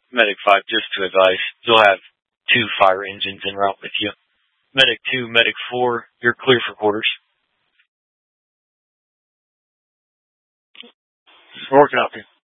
Medic 5, just to advise, you'll have 2 fire engines en route with you. Medic 2, Medic 4, you're clear for quarters. Working out here.